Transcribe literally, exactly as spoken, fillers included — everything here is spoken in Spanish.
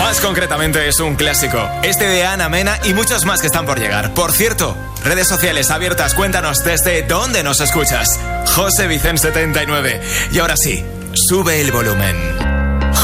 Más concretamente es un clásico. Este de Ana Mena y muchos más que están por llegar. Por cierto, redes sociales abiertas, cuéntanos desde dónde nos escuchas. José Vicente setenta y nueve. Y ahora sí, sube el volumen.